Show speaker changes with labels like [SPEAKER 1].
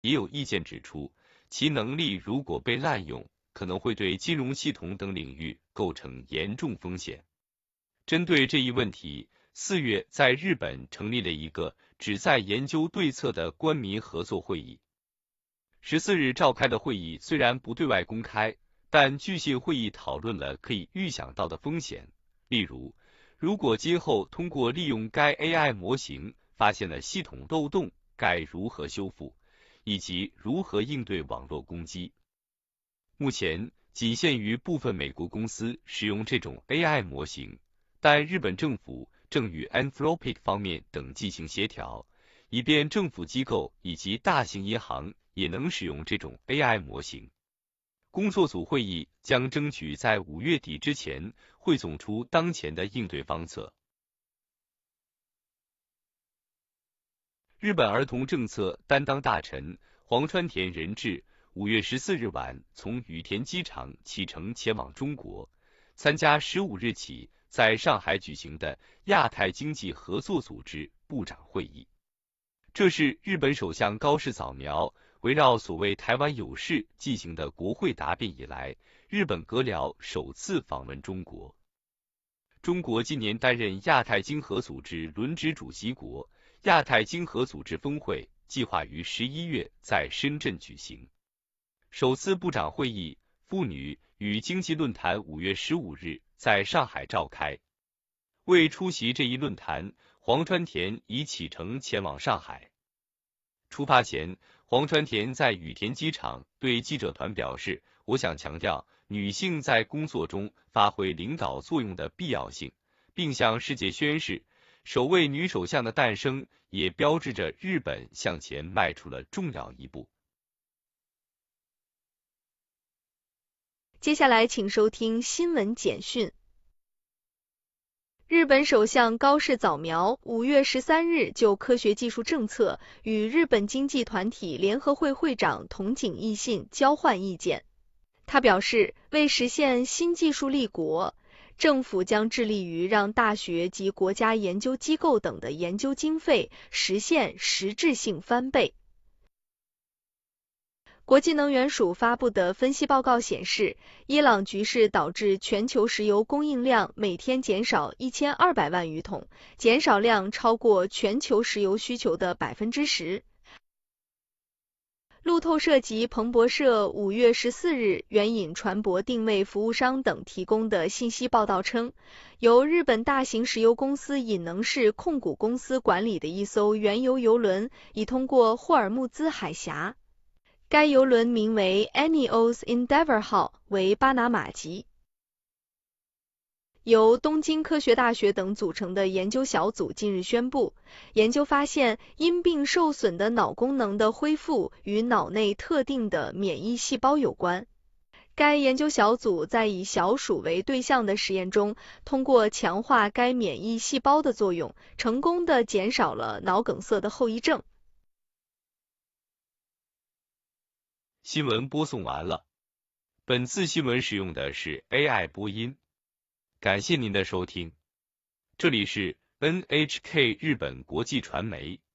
[SPEAKER 1] 也有意见指出，其能力如果被滥用，可能会对金融系统等领域构成严重风险。针对这一问题，4月在日本成立了一个旨在研究对策的官民合作会议。14日召开的会议虽然不对外公开，但据信会议讨论了可以预想到的风险，例如，如果今后通过利用该 AI 模型发现了系统漏洞，该如何修复，以及如何应对网络攻击。目前仅限于部分美国公司使用这种 AI 模型，但日本政府正与 Anthropic 方面等进行协调，以便政府机构以及大型银行也能使用这种 AI 模型。工作组会议将争取在5月底之前汇总出当前的应对方策。日本儿童政策担当大臣黄川田仁志5月14日晚从羽田机场启程前往中国，参加15日起在上海举行的亚太经济合作组织部长会议。这是日本首相高市早苗围绕所谓台湾有事进行的国会答辩以来，日本阁僚首次访问中国。中国今年担任亚太经合组织轮值主席国，亚太经合组织峰会计划于11月在深圳举行。首次部长会议妇女与经济论坛5月15日在上海召开。为出席这一论坛，黄川田已启程前往上海。出发前，黄川田在羽田机场对记者团表示，我想强调女性在工作中发挥领导作用的必要性，并向世界宣示，首位女首相的诞生也标志着日本向前迈出了重要一步。
[SPEAKER 2] 接下来请收听新闻简讯。日本首相高市早苗5月13日就科学技术政策与日本经济团体联合会会长筒井义信交换意见。他表示，为实现新技术立国，政府将致力于让大学及国家研究机构等的研究经费实现实质性翻倍。国际能源署发布的分析报告显示，伊朗局势导致全球石油供应量每天减少1200万余桶，减少量超过全球石油需求的 10%。路透社及彭博社5月14日援引船舶定位服务商等提供的信息报道称，由日本大型石油公司引能氏控股公司管理的一艘原油油轮已通过霍尔木兹海峡。该油轮名为 Enios Endeavour 号，为巴拿马籍。由东京科学大学等组成的研究小组近日宣布，研究发现因病受损的脑功能的恢复与脑内特定的免疫细胞有关。该研究小组在以小鼠为对象的实验中，通过强化该免疫细胞的作用，成功地减少了脑梗塞的后遗症。
[SPEAKER 1] 新闻播送完了。本次新闻使用的是 AI 播音。感谢您的收听。这里是 NHK 日本国际传媒。